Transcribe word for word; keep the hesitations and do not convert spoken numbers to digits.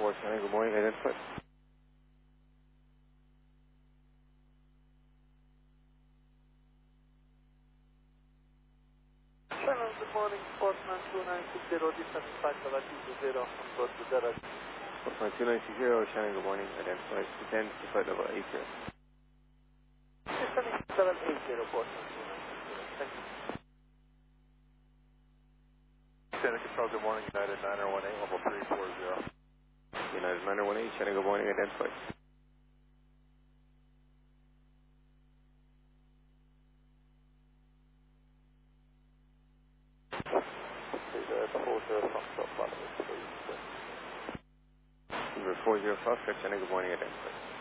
four, Shannon, good morning, identified. Shannon, good morning, Portman two nine six zero, distance five latitude zero, go to garage. Portman two nine six zero, Shannon, good morning, identified. Descend to flight level eight zero. Distance seven eight zero, Portman two nine six zero, thank you. Shannon Control, good morning, United niner one eight, level three four zero. United niner one eight, Shannon, good morning, identified. Number four zero Foxtrot, Shannon, good morning, identified.